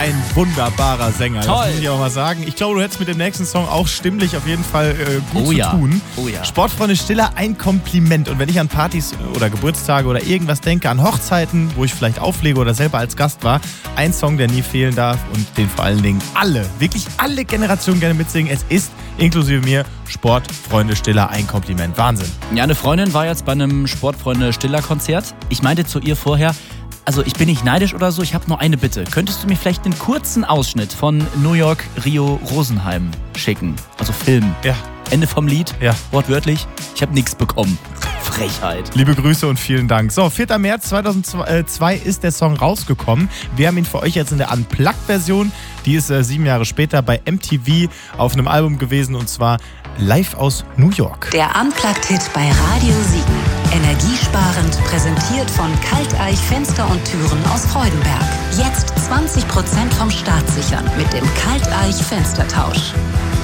ein wunderbarer Sänger. Toll. Das muss ich aber mal sagen. Ich glaube, du hättest mit dem nächsten Song auch stimmlich auf jeden Fall gut zu tun. Oh ja. Sportfreunde Stiller, ein Kompliment. Und wenn ich an Partys oder Geburtstage oder irgendwas denke, an Hochzeiten, wo ich vielleicht auflege oder selber als Gast war, ein Song, der nie fehlen darf und den vor allen Dingen wirklich alle Generationen gerne mitsingen. Es ist, inklusive mir, Sportfreunde Stiller, ein Kompliment. Wahnsinn. Ja, eine Freundin war jetzt bei einem Sportfreunde Stiller Konzert. Ich meinte zu ihr vorher, also ich bin nicht neidisch oder so, ich habe nur eine Bitte. Könntest du mir vielleicht einen kurzen Ausschnitt von New York, Rio, Rosenheim schicken? Also Film. Ja. Ende vom Lied, Ja. wortwörtlich. Ich habe nichts bekommen. Frechheit. Liebe Grüße und vielen Dank. So, 4. März 2002 ist der Song rausgekommen. Wir haben ihn für euch jetzt in der Unplugged-Version. Die ist 7 Jahre später bei MTV auf einem Album gewesen, und zwar Live aus New York. Der Unplugged-Hit bei Radio Siegen. Energiesparend, präsentiert von Kalteich Fenster und Türen aus Freudenberg. Jetzt 20% vom Staat sichern mit dem Kalteich Fenstertausch.